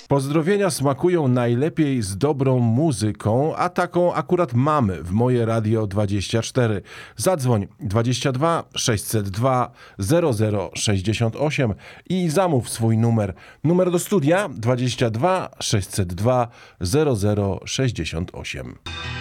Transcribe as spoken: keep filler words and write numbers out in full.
Pozdrowienia smakują najlepiej z dobrą muzyką, a taką akurat mamy w Moje Radio dwadzieścia cztery. Zadzwoń dwadzieścia dwa sześćset dwa zero zero sześćdziesiąt osiem i zamów swój numer. Numer do studia dwadzieścia dwa sześćset dwa zero zero sześćdziesiąt osiem.